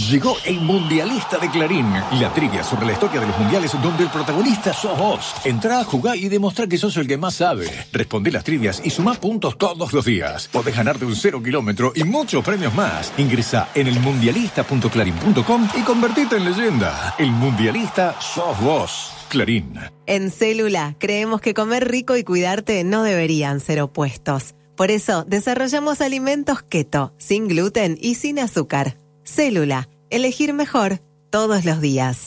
Llegó el Mundialista de Clarín, la trivia sobre la historia de los mundiales donde el protagonista sos vos. Entrá, jugá y demostrá que sos el que más sabe. Respondé las trivias y sumá puntos todos los días. Podés ganarte un 0 kilómetro y muchos premios más. Ingresá en elmundialista.clarín.com y convertite en leyenda. El Mundialista sos vos. Clarín. En Célula creemos que comer rico y cuidarte no deberían ser opuestos. Por eso desarrollamos alimentos keto, sin gluten y sin azúcar. Célula, elegir mejor todos los días.